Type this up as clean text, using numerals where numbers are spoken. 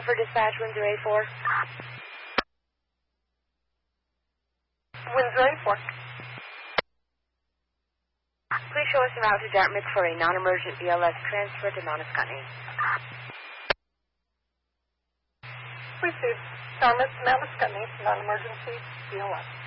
For dispatch, Windsor A4. Windsor A4. Please show us the route to Dartmouth for a non-emergent BLS transfer to Mount Ascutney. Received. Dartmouth, Mount Ascutney, non-emergency BLS.